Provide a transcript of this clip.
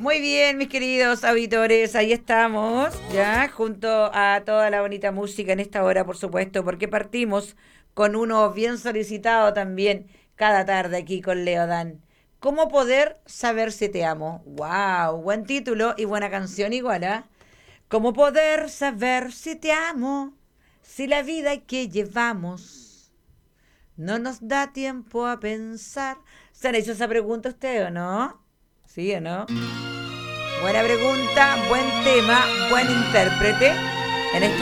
Muy bien, mis queridos auditores, ahí estamos, ya, junto a toda la bonita música en esta hora, por supuesto, porque partimos con uno bien solicitado también cada tarde aquí con Leodan. ¿Cómo poder saber si te amo? ¡Wow! Buen título y buena canción igual, ¿ah? ¿Cómo poder saber si te amo? Si la vida que llevamos no nos da tiempo a pensar. ¿Se han hecho esa pregunta ustedes o no? ¿Sí o no? Buena pregunta, buen tema, buen intérprete. En esta